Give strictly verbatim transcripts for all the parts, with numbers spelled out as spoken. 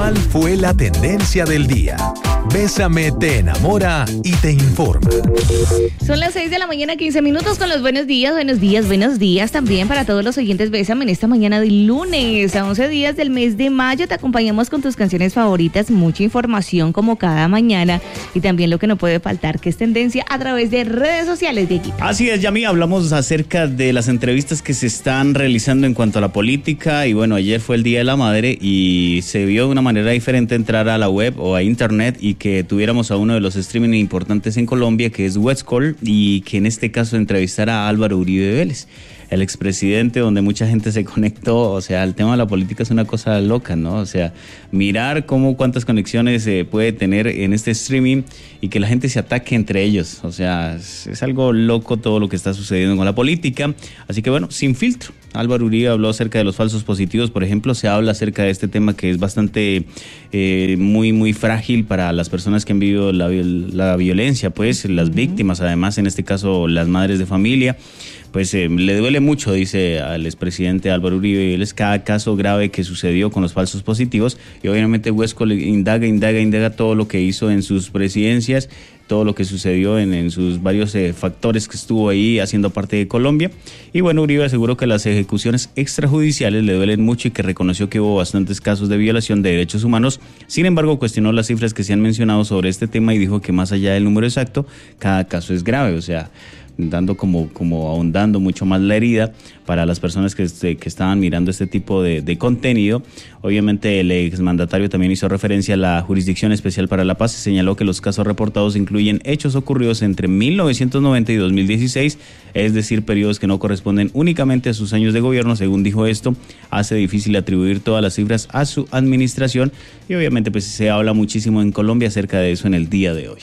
¿Cuál fue la tendencia del día? Bésame te enamora y te informa. Son las seis de la mañana, quince minutos con los buenos días, buenos días, buenos días también para todos los oyentes. Bésame en esta mañana de lunes, a once días del mes de mayo. Te acompañamos con tus canciones favoritas, mucha información como cada mañana y también lo que no puede faltar, que es tendencia a través de redes sociales, Dieguito. Así es, Yami, hablamos acerca de las entrevistas que se están realizando en cuanto a la política y bueno, ayer fue el Día de la Madre y se vio de una manera diferente entrar a la web o a internet y que tuviéramos a uno de los streaming importantes en Colombia, que es Westcol, y que en este caso entrevistara a Álvaro Uribe Vélez, el expresidente, donde mucha gente se conectó. O sea, el tema de la política es una cosa loca, ¿no? O sea, mirar cómo cuántas conexiones se eh, puede tener en este streaming y que la gente se ataque entre ellos. O sea, es, es algo loco todo lo que está sucediendo con la política. Así que bueno, sin filtro. Álvaro Uribe habló acerca de los falsos positivos, por ejemplo. Se habla acerca de este tema que es bastante eh, muy, muy frágil para las personas que han vivido la, la violencia, pues, las uh-huh. víctimas, además, en este caso, las madres de familia. Pues eh, le duele mucho, dice al expresidente Álvaro Uribe Vélez, cada caso grave que sucedió con los falsos positivos, y obviamente Westcol indaga, indaga, indaga todo lo que hizo en sus presidencias, todo lo que sucedió en, en sus varios eh, factores que estuvo ahí haciendo parte de Colombia. Y bueno, Uribe aseguró que las ejecuciones extrajudiciales le duelen mucho y que reconoció que hubo bastantes casos de violación de derechos humanos. Sin embargo, cuestionó las cifras que se han mencionado sobre este tema y dijo que más allá del número exacto, cada caso es grave. O sea, dando como, como ahondando mucho más la herida para las personas que, que estaban mirando este tipo de, de contenido. Obviamente el exmandatario también hizo referencia a la Jurisdicción Especial para la Paz y señaló que los casos reportados incluyen hechos ocurridos entre mil novecientos noventa y dos mil dieciséis, es decir, periodos que no corresponden únicamente a sus años de gobierno. Según dijo esto, hace difícil atribuir todas las cifras a su administración y obviamente pues se habla muchísimo en Colombia acerca de eso en el día de hoy.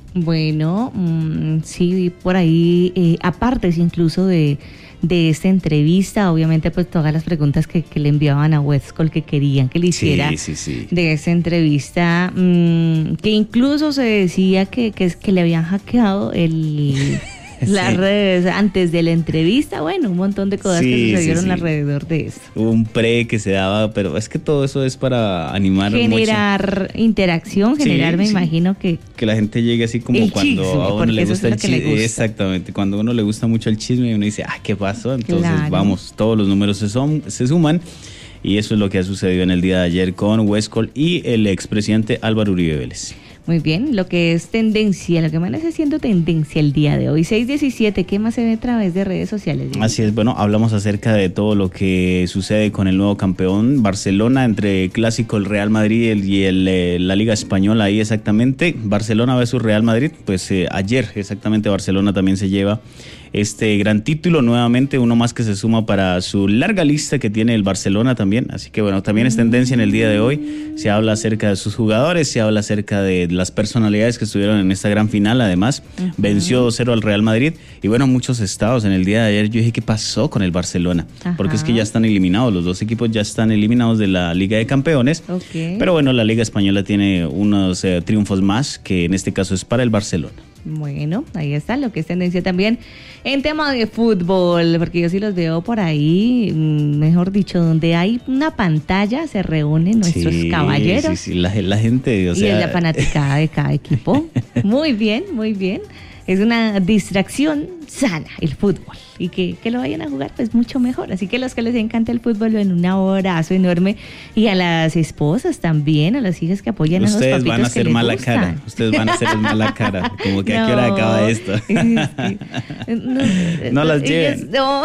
Bueno, mmm, sí, por ahí, eh, apartes incluso de, de esta entrevista, obviamente pues todas las preguntas que, que le enviaban a Westcol que querían que le hiciera sí, sí, sí. de esta entrevista, mmm, que incluso se decía que, que, que le habían hackeado el... las sí. redes antes de la entrevista, bueno, un montón de cosas sí, que sucedieron sí, sí. alrededor de eso. Hubo un pre que se daba, pero es que todo eso es para animar generar mucho. interacción, generar, sí, me sí. imagino que que la gente llegue así como el cuando chisme, a uno le gusta es el chisme, exactamente, cuando a uno le gusta mucho el chisme y uno dice, ah, ¿qué pasó? Entonces claro. vamos, todos los números se, son, se suman. Y eso es lo que ha sucedido en el día de ayer con Westcol y el expresidente Álvaro Uribe Vélez. Muy bien, lo que es tendencia, lo que amanece siendo tendencia el día de hoy, seis diecisiete, ¿qué más se ve a través de redes sociales? Así es, bueno, hablamos acerca de todo lo que sucede con el nuevo campeón Barcelona, entre clásico el Real Madrid y el, eh, la Liga Española, ahí exactamente, Barcelona versus Real Madrid, pues eh, ayer exactamente Barcelona también se lleva este gran título, nuevamente uno más que se suma para su larga lista que tiene el Barcelona también, así que bueno, también es tendencia en el día de hoy, se habla acerca de sus jugadores, se habla acerca de las personalidades que estuvieron en esta gran final, además uh-huh. venció dos cero al Real Madrid y bueno, muchos estados en el día de ayer, yo dije, ¿qué pasó con el Barcelona? Ajá. Porque es que ya están eliminados, los dos equipos ya están eliminados de la Liga de Campeones, okay. pero bueno, la Liga Española tiene unos eh, triunfos más, que en este caso es para el Barcelona. Bueno, ahí está lo que es tendencia también en tema de fútbol, porque yo sí los veo por ahí, mejor dicho, donde hay una pantalla se reúnen nuestros sí, caballeros. Sí, sí, la, la gente, o sea... Y es la fanaticada de cada equipo. Muy bien, muy bien. Es una distracción sana el fútbol. Y que, que lo vayan a jugar, pues mucho mejor. Así que los que les encanta el fútbol, en un abrazo enorme. Y a las esposas también, a las hijas que apoyan ustedes a los papitos van a hacer que mala les gustan. cara. Ustedes van a hacer mala cara. Como que no, a qué hora acaba esto. Es que, no, no las lleven. No,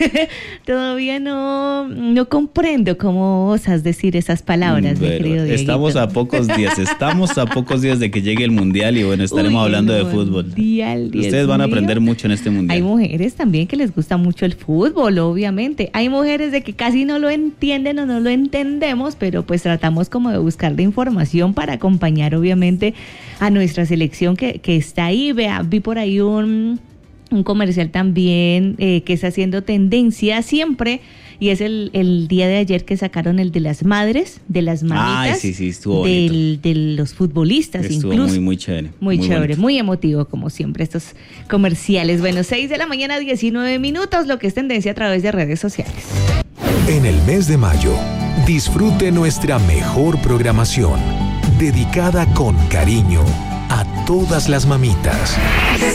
todavía no, no comprendo cómo osas decir esas palabras, bueno, mi querido Dieguito. Estamos a pocos días, estamos a pocos días de que llegue el Mundial y bueno, estaremos Uy, hablando de fútbol. Mundial, ustedes van a aprender mío. mucho en este Mundial. Hay mujeres también que les gusta mucho el fútbol, obviamente. Hay mujeres de que casi no lo entienden o no lo entendemos, pero pues tratamos como de buscar la información para acompañar obviamente a nuestra selección que, que está ahí. Vea, vi por ahí un, un comercial también eh, que está haciendo tendencia siempre. Y es el, el día de ayer que sacaron el de las madres, de las mamitas, Ay, sí, sí, estuvo del, de los futbolistas estuvo incluso. muy, muy chévere. Muy, muy chévere, bonito. Muy emotivo como siempre estos comerciales. Bueno, seis de la mañana, diecinueve minutos, lo que es tendencia a través de redes sociales. En el mes de mayo, Disfrute nuestra mejor programación, dedicada con cariño a todas las mamitas.